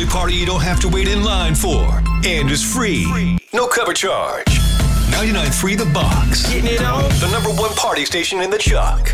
party you don't have to wait in line for. And is free. No cover charge. 99.3 The Box. Getting it on. The #1 party station in the Chuck.